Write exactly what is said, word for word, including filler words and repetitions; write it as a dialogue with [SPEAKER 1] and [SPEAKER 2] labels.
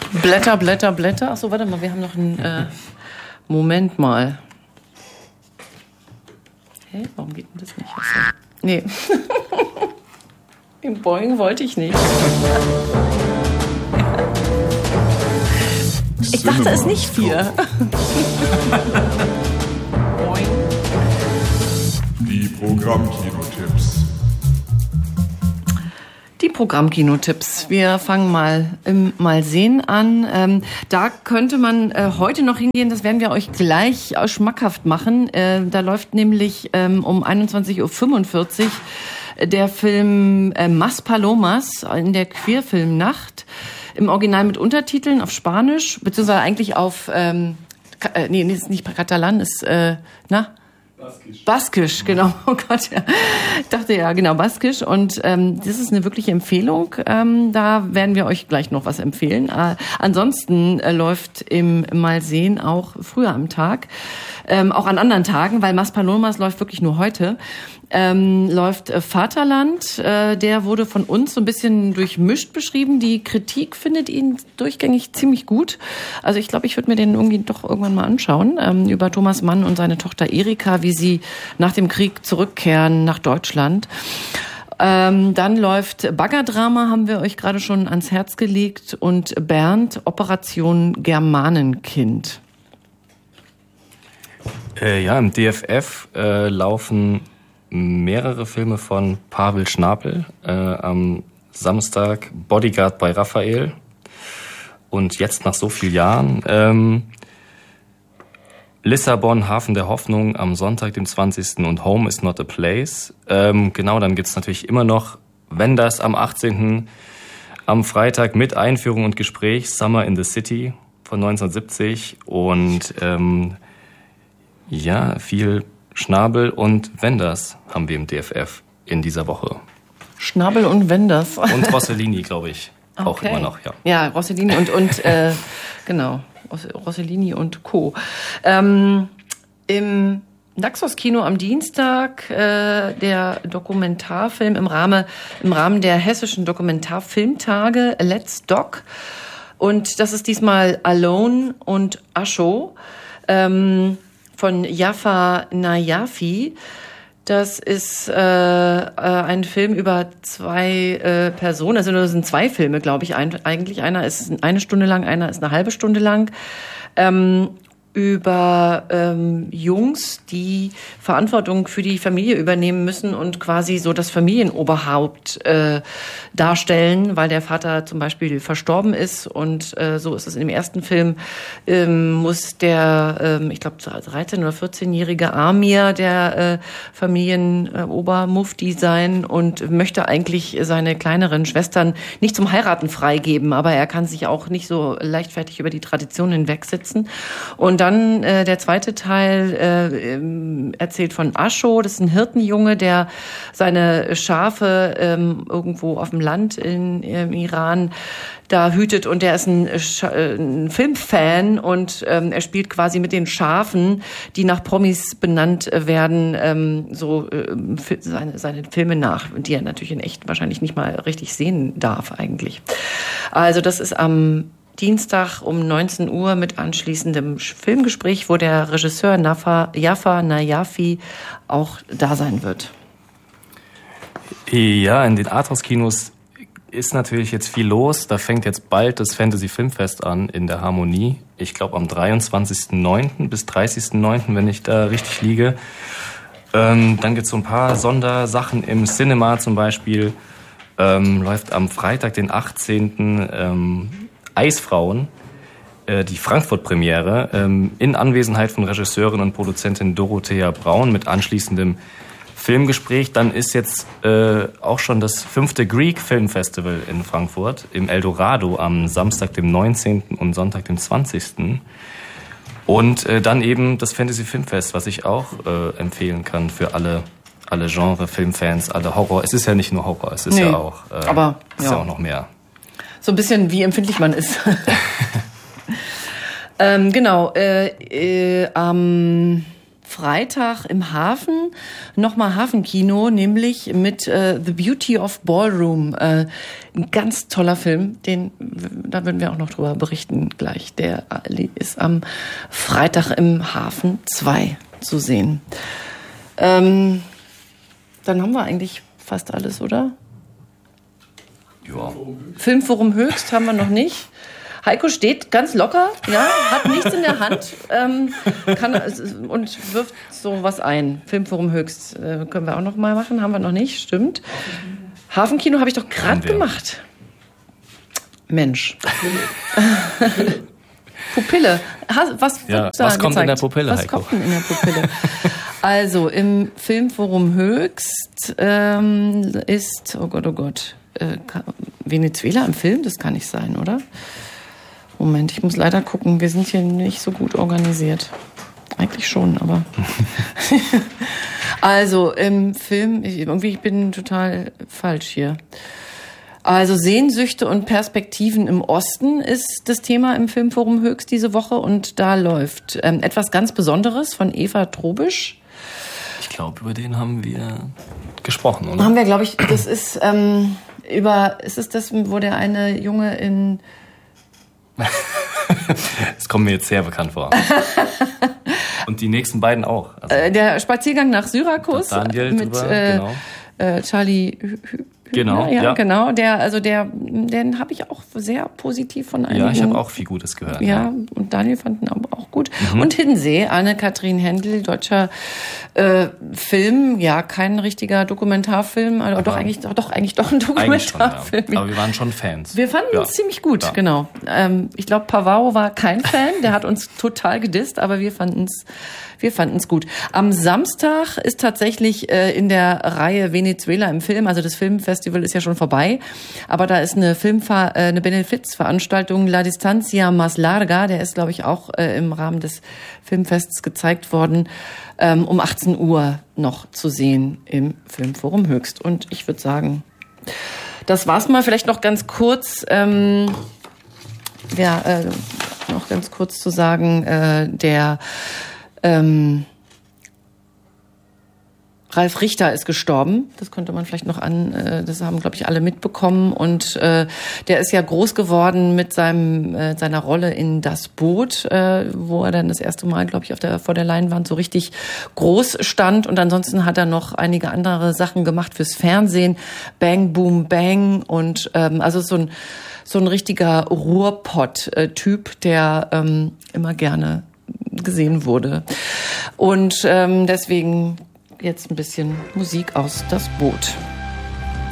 [SPEAKER 1] Blätter, Blätter, Blätter. Achso, warte mal, wir haben noch einen... Äh, Moment mal. Hä, warum geht denn das nicht? Achso. Nee. Den Boing wollte ich nicht. Ich dachte, es ist nicht vier. Boing.
[SPEAKER 2] Die Programmkino-Tipps.
[SPEAKER 1] Die Programmkino-Tipps. Wir fangen mal im Mal sehen an. Ähm, da könnte man äh, heute noch hingehen, das werden wir euch gleich äh, schmackhaft machen. Äh, da läuft nämlich ähm, um einundzwanzig Uhr fünfundvierzig der Film äh, Mas Palomas in der Queerfilmnacht. Im Original mit Untertiteln auf Spanisch, beziehungsweise eigentlich auf, ähm, äh, nee, ist nicht Katalan, ist, äh, na? Baskisch. Baskisch, genau. Oh Gott, ja. Ich dachte ja, genau, Baskisch. Und ähm, das ist eine wirkliche Empfehlung. Ähm, da werden wir euch gleich noch was empfehlen. Äh, ansonsten äh, läuft im Mal sehen auch früher am Tag, ähm, auch an anderen Tagen, weil Mas Palomas läuft wirklich nur heute. Ähm, läuft äh, Vaterland, äh, der wurde von uns so ein bisschen durchmischt beschrieben. Die Kritik findet ihn durchgängig ziemlich gut. Also ich glaube, ich würde mir den irgendwie doch irgendwann mal anschauen, ähm, über Thomas Mann und seine Tochter Erika, wie sie nach dem Krieg zurückkehren nach Deutschland. Ähm, dann läuft Baggerdrama, haben wir euch gerade schon ans Herz gelegt, und Bernd, Operation Germanenkind.
[SPEAKER 3] Äh, ja, im D F F äh, laufen mehrere Filme von Pavel Schnabel. Äh, am Samstag Bodyguard bei Raphael. Und jetzt nach so vielen Jahren ähm, Lissabon, Hafen der Hoffnung am Sonntag, dem zwanzigsten und Home is not a place. Ähm, genau, dann gibt's natürlich immer noch Wenders am achtzehnten Am Freitag mit Einführung und Gespräch Summer in the City von neunzehnhundertsiebzig. Und ähm, ja, viel Schnabel und Wenders haben wir im D F F in dieser Woche.
[SPEAKER 1] Schnabel und Wenders.
[SPEAKER 3] Und Rossellini, glaube ich, auch
[SPEAKER 1] okay.
[SPEAKER 3] immer noch, ja.
[SPEAKER 1] Ja, Rossellini und, und äh, genau, Rossellini und Co. Ähm, im Naxos-Kino am Dienstag äh, der Dokumentarfilm im Rahmen, im Rahmen der hessischen Dokumentarfilmtage Let's Doc. Und das ist diesmal Alone und Ascho. Ähm, von Jafar Najafi. Das ist äh, äh, ein Film über zwei äh, Personen. Also das sind zwei Filme, glaube ich, ein, eigentlich. Einer ist eine Stunde lang, einer ist eine halbe Stunde lang. Ähm, über ähm, Jungs, die Verantwortung für die Familie übernehmen müssen und quasi so das Familienoberhaupt äh, darstellen, weil der Vater zum Beispiel verstorben ist. Und äh, so ist es im ersten Film, ähm, muss der, ähm, ich glaube, dreizehn- oder vierzehnjährige Amir der äh, Familienobermufti sein und möchte eigentlich seine kleineren Schwestern nicht zum Heiraten freigeben, aber er kann sich auch nicht so leichtfertig über die Tradition hinwegsetzen. Und dann äh, der zweite Teil äh, erzählt von Ascho. Das ist ein Hirtenjunge, der seine Schafe ähm, irgendwo auf dem Land in, im Iran da hütet, und der ist ein, ein Filmfan und ähm, er spielt quasi mit den Schafen, die nach Promis benannt werden, ähm, so äh, seine, seine Filme nach, die er natürlich in echt wahrscheinlich nicht mal richtig sehen darf eigentlich. Also das ist am Dienstag um neunzehn Uhr mit anschließendem Filmgespräch, wo der Regisseur Nafa, Jafar Najafi auch da sein wird.
[SPEAKER 3] Ja, in den Arthouse-Kinos ist natürlich jetzt viel los. Da fängt jetzt bald das Fantasy-Filmfest an in der Harmonie. Ich glaube am dreiundzwanzigsten neunten bis dreißigsten neunten, wenn ich da richtig liege. Ähm, dann gibt's so ein paar Sondersachen im Cinema zum Beispiel. Ähm, läuft am Freitag, den achtzehnten Ähm, Eisfrauen, äh, die Frankfurt-Premiere, ähm, in Anwesenheit von Regisseurin und Produzentin Dorothea Braun mit anschließendem Filmgespräch. Dann ist jetzt äh, auch schon das fünfte Greek Film Festival in Frankfurt im Eldorado am Samstag, dem neunzehnten und Sonntag, dem zwanzigsten Und äh, dann eben das Fantasy Filmfest, was ich auch äh, empfehlen kann für alle alle Genre-Filmfans, alle Horror. Es ist ja nicht nur Horror, es ist nee, ja auch äh,
[SPEAKER 1] aber,
[SPEAKER 3] es
[SPEAKER 1] ja.
[SPEAKER 3] ist ja auch noch mehr.
[SPEAKER 1] So ein bisschen, wie empfindlich man ist. ähm, genau, äh, äh, am Freitag im Hafen nochmal Hafenkino, nämlich mit äh, The Beauty of Ballroom. Äh, ein ganz toller Film, den da würden wir auch noch drüber berichten gleich. Der ist am Freitag im Hafen zwei zu sehen. Ähm, dann haben wir eigentlich fast alles, oder?
[SPEAKER 3] Ja.
[SPEAKER 1] Filmforum Höchst haben wir noch nicht. Heiko steht ganz locker, ja, hat nichts in der Hand ähm, kann, und wirft so was ein. Filmforum Höchst äh, können wir auch noch mal machen, haben wir noch nicht, stimmt. Hafenkino habe ich doch gerade gemacht. Mensch. Pupille. Was,
[SPEAKER 3] ja, was kommt
[SPEAKER 1] gezeigt?
[SPEAKER 3] in der Pupille,
[SPEAKER 1] Was
[SPEAKER 3] Heiko?
[SPEAKER 1] kommt denn in der Pupille? Also, im Filmforum Höchst ähm, ist, oh Gott, oh Gott, äh, Venezuela im Film? Das kann nicht sein, oder? Moment, ich muss leider gucken. Wir sind hier nicht so gut organisiert. Eigentlich schon, aber... Also, im Film, ich, irgendwie, ich bin total falsch hier. Also Sehnsüchte und Perspektiven im Osten ist das Thema im Filmforum Höchst diese Woche. Und da läuft ähm, etwas ganz Besonderes von Eva Trobisch.
[SPEAKER 3] Ich glaube, über den haben wir gesprochen, oder?
[SPEAKER 1] Haben wir, glaube ich, das ist ähm, über, ist es das, wo der eine Junge in...
[SPEAKER 3] Das kommt mir jetzt sehr bekannt vor. Und die nächsten beiden auch. Also
[SPEAKER 1] äh, der Spaziergang nach Syrakus
[SPEAKER 3] Daniel
[SPEAKER 1] mit
[SPEAKER 3] drüber,
[SPEAKER 1] äh,
[SPEAKER 3] genau.
[SPEAKER 1] äh, Charlie Hübner.
[SPEAKER 3] Genau,
[SPEAKER 1] ja,
[SPEAKER 3] ja.
[SPEAKER 1] genau. Der, also der, den habe ich auch sehr positiv von einigen.
[SPEAKER 3] Ja, ich habe auch viel Gutes gehört.
[SPEAKER 1] Ja,
[SPEAKER 3] Ja,
[SPEAKER 1] und Daniel fand ihn aber auch gut.
[SPEAKER 3] Mhm.
[SPEAKER 1] Und Hiddensee, Anne-Kathrin Händel, deutscher äh, Film, ja, kein richtiger Dokumentarfilm, also doch eigentlich, doch, doch eigentlich doch ein Dokumentarfilm.
[SPEAKER 3] Schon, ja. Aber wir waren schon Fans.
[SPEAKER 1] Wir fanden
[SPEAKER 3] ja.
[SPEAKER 1] ihn ziemlich gut,
[SPEAKER 3] ja.
[SPEAKER 1] genau. Ähm, ich glaube, Pavaro war kein Fan, der hat uns total gedisst, aber wir fanden es wir fanden's gut. Am Samstag ist tatsächlich äh, in der Reihe Venezuela im Film, also das Filmfestival ist ja schon vorbei, aber da ist eine Filmver- äh, eine Benefizveranstaltung La Distancia Más Larga, der ist, glaube ich, auch äh, im Rahmen des Filmfests gezeigt worden, ähm, um achtzehn Uhr noch zu sehen im Filmforum Höchst. Und ich würde sagen, das war's mal. Vielleicht noch ganz kurz, ähm, ja, äh, noch ganz kurz zu sagen, äh, der Ähm, Ralf Richter ist gestorben. Das konnte man vielleicht noch an, äh, das haben, glaube ich, alle mitbekommen. Und äh, der ist ja groß geworden mit seinem äh, seiner Rolle in Das Boot, äh, wo er dann das erste Mal, glaube ich, auf der vor der Leinwand so richtig groß stand. Und ansonsten hat er noch einige andere Sachen gemacht fürs Fernsehen. Bang, Boom, Bang. Und ähm, also so ein so ein richtiger Ruhrpott-Typ, der ähm, immer gerne gesehen wurde. Und ähm, deswegen jetzt ein bisschen Musik aus Das Boot.